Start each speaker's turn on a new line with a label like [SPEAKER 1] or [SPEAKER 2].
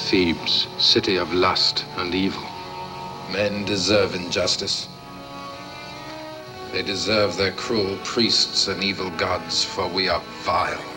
[SPEAKER 1] Thebes, city of lust and evil.
[SPEAKER 2] Men deserve injustice. They deserve their cruel priests and evil gods, for we are vile.